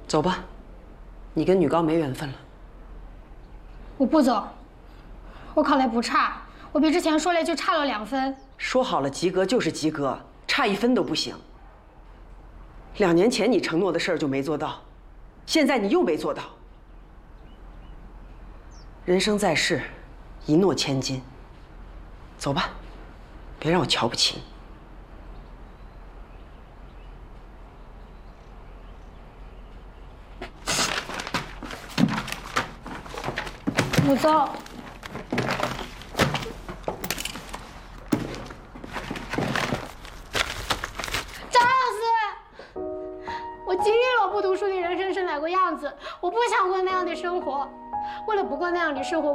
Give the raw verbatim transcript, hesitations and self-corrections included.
走吧，你跟女高没缘分了。 我不走，我考来不差，我比之前说来就差了两分。 说好了及格就是及格，差一分都不行。两年前你承诺的事儿就没做到，现在你又没做到。人生在世，一诺千金。走吧，别让我瞧不起你。 不走。张老师，我经历了我不读书的人生是哪个样子，我不想过那样的生活。为了不过那样的生活。